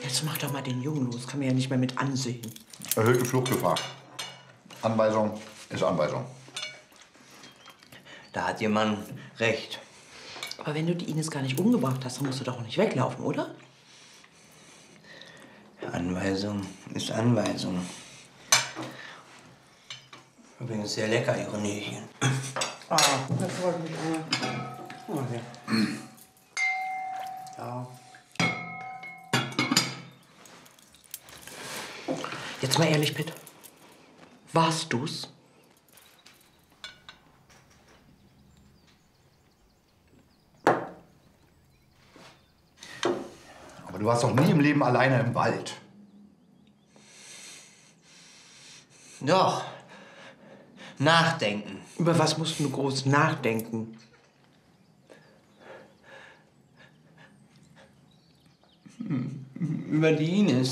Jetzt mach doch mal den Jungen los. Kann mir ja nicht mehr mit ansehen. Erhöhte Fluchtgefahr. Anweisung ist Anweisung. Da hat Ihr Mann recht. Aber wenn du die Ines gar nicht umgebracht hast, dann musst du doch auch nicht weglaufen, oder? Anweisung ist Anweisung. Übrigens sehr lecker, Ihre Nähchen. Ah, das freut mich auch. Oh, ja. Ja. Jetzt mal ehrlich, bitte. Warst du's? Aber du warst doch nie im Leben alleine im Wald. Doch. Nachdenken. Über was musst du groß nachdenken? Über die Ines.